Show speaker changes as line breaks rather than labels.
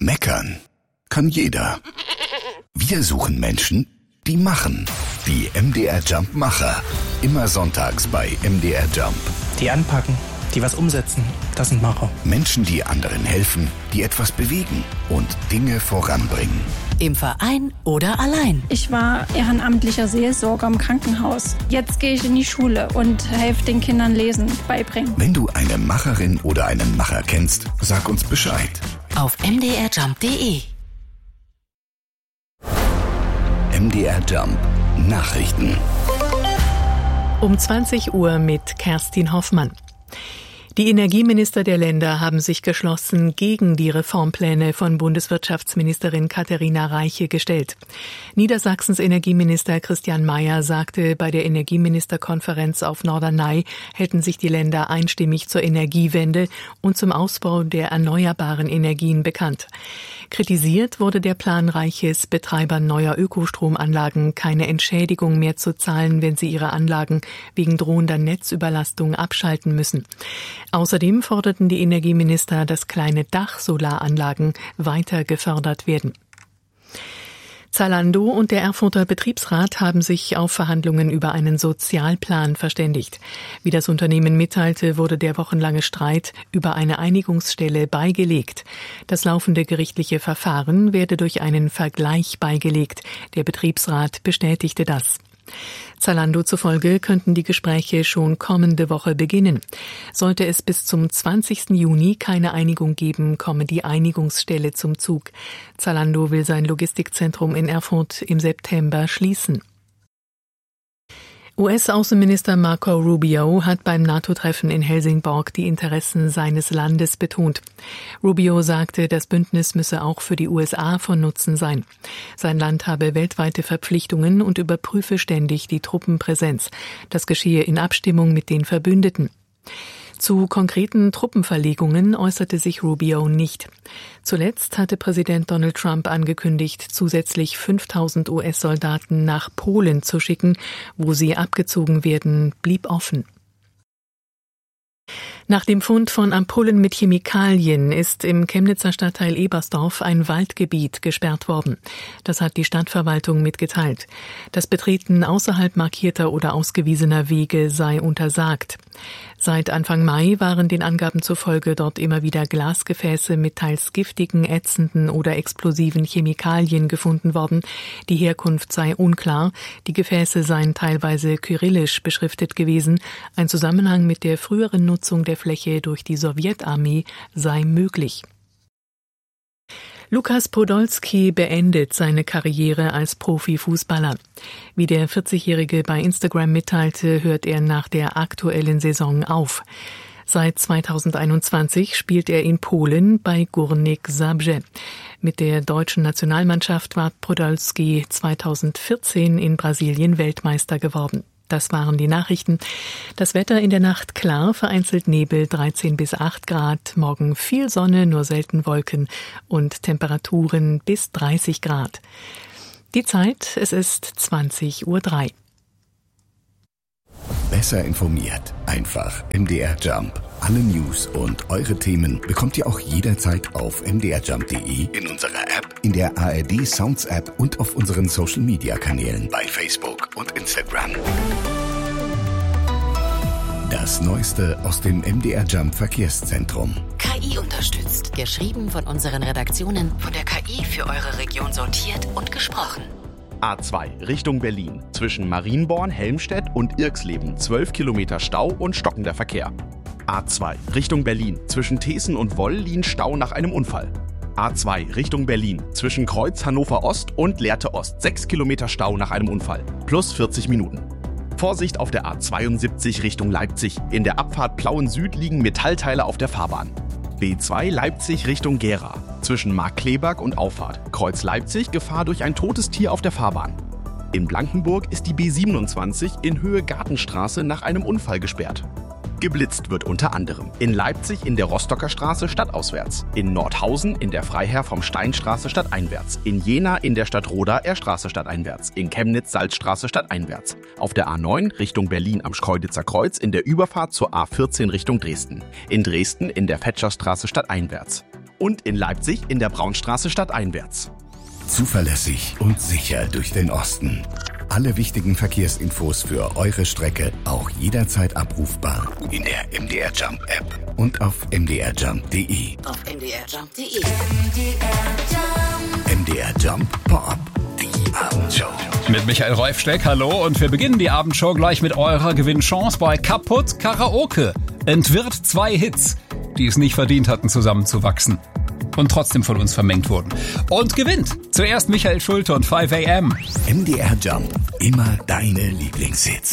Meckern kann jeder. Wir suchen Menschen, die machen. Die MDR Jump Macher. Immer sonntags bei MDR Jump.
Die anpacken, die was umsetzen, das sind Macher.
Menschen, die anderen helfen, die etwas bewegen und Dinge voranbringen.
Im Verein oder allein.
Ich war ehrenamtlicher Seelsorger im Krankenhaus. Jetzt gehe ich in die Schule und helfe den Kindern Lesen beibringen.
Wenn du eine Macherin oder einen Macher kennst, sag uns Bescheid.
Auf mdrjump.de.
MDR Jump Nachrichten.
Um 20 Uhr mit Kerstin Hoffmann. Die Energieminister der Länder haben sich geschlossen gegen die Reformpläne von Bundeswirtschaftsministerin Katharina Reiche gestellt. Niedersachsens Energieminister Christian Mayer sagte, bei der Energieministerkonferenz auf Norderney hätten sich die Länder einstimmig zur Energiewende und zum Ausbau der erneuerbaren Energien bekannt. Kritisiert wurde der Plan Reiches, Betreibern neuer Ökostromanlagen keine Entschädigung mehr zu zahlen, wenn sie ihre Anlagen wegen drohender Netzüberlastung abschalten müssen. Außerdem forderten die Energieminister, dass kleine Dachsolaranlagen weiter gefördert werden. Zalando und der Erfurter Betriebsrat haben sich auf Verhandlungen über einen Sozialplan verständigt. Wie das Unternehmen mitteilte, wurde der wochenlange Streit über eine Einigungsstelle beigelegt. Das laufende gerichtliche Verfahren werde durch einen Vergleich beigelegt. Der Betriebsrat bestätigte das. Zalando zufolge könnten die Gespräche schon kommende Woche beginnen. Sollte es bis zum 20. Juni keine Einigung geben, komme die Einigungsstelle zum Zug. Zalando will sein Logistikzentrum in Erfurt im September schließen. US-Außenminister Marco Rubio hat beim NATO-Treffen in Helsingborg die Interessen seines Landes betont. Rubio sagte, das Bündnis müsse auch für die USA von Nutzen sein. Sein Land habe weltweite Verpflichtungen und überprüfe ständig die Truppenpräsenz. Das geschehe in Abstimmung mit den Verbündeten. Zu konkreten Truppenverlegungen äußerte sich Rubio nicht. Zuletzt hatte Präsident Donald Trump angekündigt, zusätzlich 5.000 US-Soldaten nach Polen zu schicken. Wo sie abgezogen werden, blieb offen. Nach dem Fund von Ampullen mit Chemikalien ist im Chemnitzer Stadtteil Ebersdorf ein Waldgebiet gesperrt worden. Das hat die Stadtverwaltung mitgeteilt. Das Betreten außerhalb markierter oder ausgewiesener Wege sei untersagt. Seit Anfang Mai waren den Angaben zufolge dort immer wieder Glasgefäße mit teils giftigen, ätzenden oder explosiven Chemikalien gefunden worden. Die Herkunft sei unklar. Die Gefäße seien teilweise kyrillisch beschriftet gewesen. Ein Zusammenhang mit der früheren Nutzung der Fläche durch die Sowjetarmee sei möglich. Lukas Podolski beendet seine Karriere als Profifußballer. Wie der 40-Jährige bei Instagram mitteilte, hört er nach der aktuellen Saison auf. Seit 2021 spielt er in Polen bei Górnik Zabrze. Mit der deutschen Nationalmannschaft war Podolski 2014 in Brasilien Weltmeister geworden. Das waren die Nachrichten. Das Wetter in der Nacht klar, vereinzelt Nebel, 13 bis 8 Grad. Morgen viel Sonne, nur selten Wolken und Temperaturen bis 30 Grad. Die Zeit, es ist 20:03 Uhr.
Besser informiert. Einfach MDR Jump. Alle News und eure Themen bekommt ihr auch jederzeit auf mdrjump.de, in unserer App, in der ARD Sounds App und auf unseren Social Media Kanälen bei Facebook und Instagram. Das Neueste aus dem MDR Jump Verkehrszentrum.
KI unterstützt. Geschrieben von unseren Redaktionen, von der KI für eure Region sortiert und gesprochen.
A2 Richtung Berlin. Zwischen Marienborn, Helmstedt und Irxleben 12 Kilometer Stau und stockender Verkehr. A2 Richtung Berlin. Zwischen Thesen und Wollin Stau nach einem Unfall. A2 Richtung Berlin. Zwischen Kreuz Hannover Ost und Lehrte Ost 6 Kilometer Stau nach einem Unfall. Plus 40 Minuten. Vorsicht auf der A72 Richtung Leipzig. In der Abfahrt Plauen Süd liegen Metallteile auf der Fahrbahn. B2 Leipzig Richtung Gera. Zwischen Markkleeberg und Auffahrt. Kreuz Leipzig, Gefahr durch ein totes Tier auf der Fahrbahn. In Blankenburg ist die B27 in Höhe Gartenstraße nach einem Unfall gesperrt. Geblitzt wird unter anderem in Leipzig in der Rostocker Straße stadtauswärts, in Nordhausen in der Freiherr vom Steinstraße stadteinwärts, in Jena in der Stadt Roda Straße stadteinwärts, in Chemnitz Salzstraße stadteinwärts, auf der A9 Richtung Berlin am Schkeuditzer Kreuz in der Überfahrt zur A14 Richtung Dresden, in Dresden in der Fetscherstraße stadteinwärts. und in Leipzig in der Braunstraße stadteinwärts.
Zuverlässig und sicher durch den Osten. Alle wichtigen Verkehrsinfos für eure Strecke auch jederzeit abrufbar in der MDR Jump App und auf mdrjump.de.
Auf mdrjump.de.
MDR Jump Pop-Up, die Abendshow.
Mit Michael Reufsteck, hallo, und wir beginnen die Abendshow gleich mit eurer Gewinnchance bei Kaputt Karaoke. Entwirrt 2 Hits, die es nicht verdient hatten, zusammenzuwachsen und trotzdem von uns vermengt wurden. Und gewinnt zuerst Michael Schulte und 5 AM.
MDR Jump, immer deine Lieblingshits.